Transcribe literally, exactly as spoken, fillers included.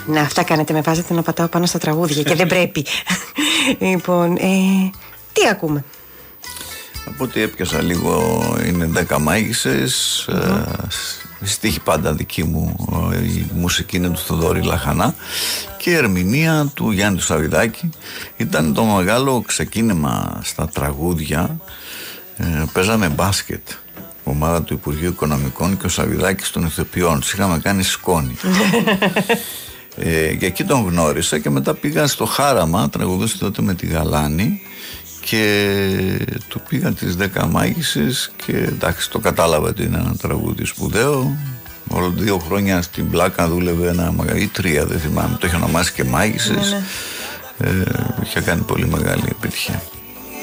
Να, αυτά κάνετε, με βάζετε να πατάω πάνω στα τραγούδια και δεν πρέπει. Λοιπόν, ε, τι ακούμε? Από ό,τι έπιασα λίγο είναι δέκα μάγισσες. Mm-hmm. ε, στίχη πάντα δική μου, η μουσική είναι του Θοδωρή Λαχανά και η ερμηνεία του Γιάννη του Σαββιδάκη. Ήταν το μεγάλο ξεκίνημα στα τραγούδια. ε, Παίζαμε μπάσκετ, ομάδα του Υπουργείου Οικονομικών, και ο Σαββιδάκης των ηθοποιών. Τους είχαμε κάνει σκόνη. ε, και εκεί τον γνώρισα και μετά πήγα στο Χάραμα, τραγουδούσε τότε με τη Γαλάνη, και του πήγαν τις δέκα μάγισσες και εντάξει, το κατάλαβα ότι είναι ένα τραγούδι σπουδαίο. Όλο δύο χρόνια στην Πλάκα δούλευε ένα ή τρία, δεν θυμάμαι, το είχε ονομάσει και Μάγισσες. Ναι, ναι. ε, είχε κάνει πολύ μεγάλη επιτυχία.